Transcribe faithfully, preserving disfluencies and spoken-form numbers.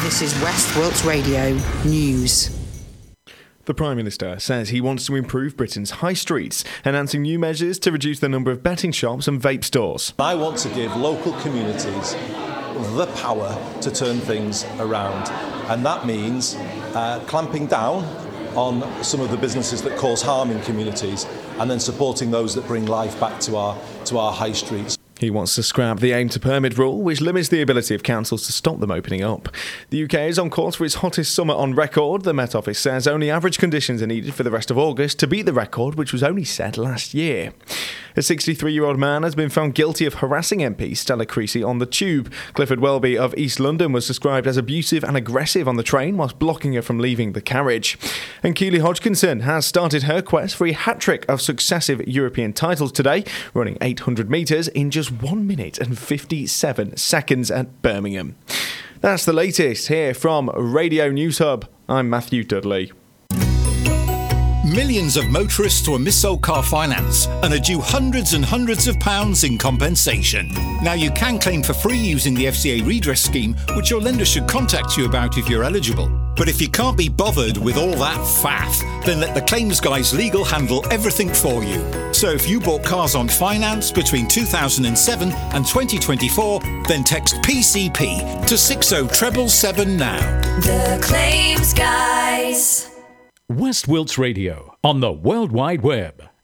This is West Wilts Radio News. The Prime Minister says he wants to improve Britain's high streets, announcing new measures to reduce the number of betting shops and vape stores. I want to give local communities the power to turn things around, and that means uh, clamping down on some of the businesses that cause harm in communities, and then supporting those that bring life back to our to our high streets. He wants to scrap the aim to permit rule, which limits the ability of councils to stop them opening up. The U K is on course for its hottest summer on record. The Met Office says only average conditions are needed for the rest of August to beat the record, which was only set last year. A sixty-three-year-old man has been found guilty of harassing M P Stella Creasy on the Tube. Clifford Welby of East London was described as abusive and aggressive on the train whilst blocking her from leaving the carriage. And Keely Hodgkinson has started her quest for a hat-trick of successive European titles today, running eight hundred metres in just one minute and fifty-seven seconds at Birmingham. That's the latest here from Radio News Hub. I'm Matthew Dudley. Millions of motorists were missold car finance and are due hundreds and hundreds of pounds in compensation. Now you can claim for free using the F C A redress scheme, which your lender should contact you about if you're eligible. But if you can't be bothered with all that faff, then let the claims guys legal handle everything for you. So if you bought cars on finance between two thousand seven and twenty twenty-four, then text P C P to six oh seven seven now. The Claims Guys. West Wilts Radio on the World Wide Web.